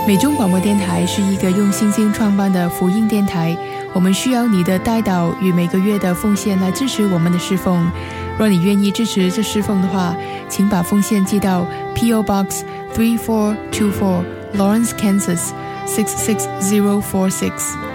美中广播电台是一个用信心创办的福音电台，我们需要你的代祷与每个月的奉献来支持我们的侍奉。若你愿意支持这侍奉的话，请把奉献寄到 P.O. Box 3424 Lawrence, Kansas 66046